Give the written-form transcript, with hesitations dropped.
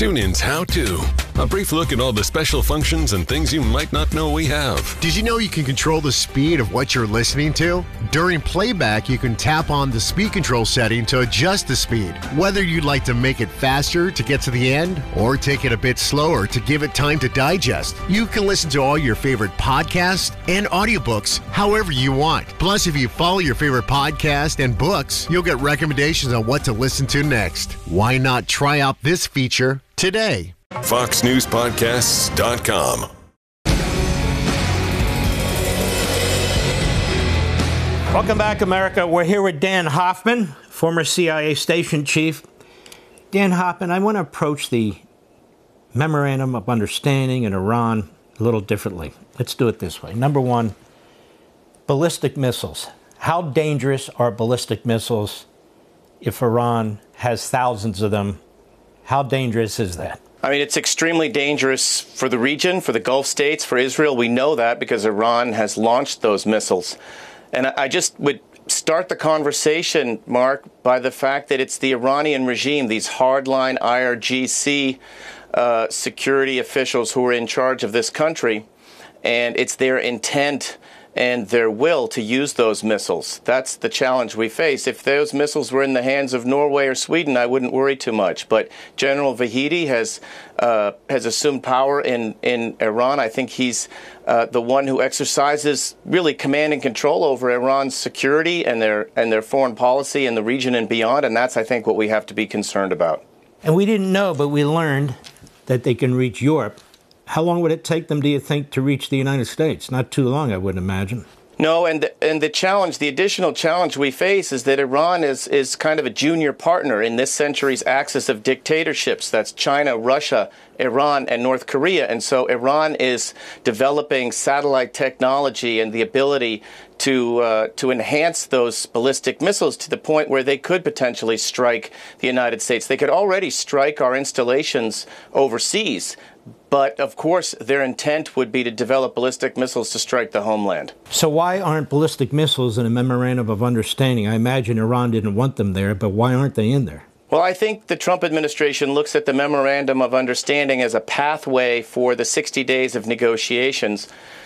TuneIn's How To. A brief look at all the special functions and things you might not know we have. Did you know you can control the speed of what you're listening to? During playback, you can tap on the speed control setting to adjust the speed. Whether you'd like to make it faster to get to the end or take it a bit slower to give it time to digest, you can listen to all your favorite podcasts and audiobooks however you want. Plus, if you follow your favorite podcast and books, you'll get recommendations on what to listen to next. Why not try out this feature today? FoxNewsPodcasts.com. Welcome back, America. We're here with Dan Hoffman, former CIA station chief. Dan Hoffman, I want to approach the Memorandum of Understanding in Iran a little differently. Let's do it this way. Number one, ballistic missiles. How dangerous are ballistic missiles if Iran has thousands of them? How dangerous is that? I mean, it's extremely dangerous for the region, for the Gulf states, for Israel. We know that because Iran has launched those missiles. And I just would start the conversation, Mark, by the fact that it's the Iranian regime, these hardline IRGC security officials who are in charge of this country, and it's their intent and their will to use those missiles. That's the challenge we face. If those missiles were in the hands of Norway or Sweden, I wouldn't worry too much. But General Vahidi has assumed power in Iran. I think he's the one who exercises really command and control over Iran's security and their foreign policy in the region and beyond. And that's, I think, what we have to be concerned about. And we didn't know, but we learned that they can reach Europe. How long would it take them, do you think, to reach the United States? Not too long, I wouldn't imagine. No, and the challenge, the additional challenge we face is that Iran is kind of a junior partner in this century's axis of dictatorships. That's China, Russia, Iran, and North Korea. And so Iran is developing satellite technology and the ability to enhance those ballistic missiles to the point where they could potentially strike the United States. They could already strike our installations overseas. But, of course, their intent would be to develop ballistic missiles to strike the homeland. So why aren't ballistic missiles in a memorandum of understanding? I imagine Iran didn't want them there, but why aren't they in there? Well, I think the Trump administration looks at the memorandum of understanding as a pathway for the 60 days of negotiations.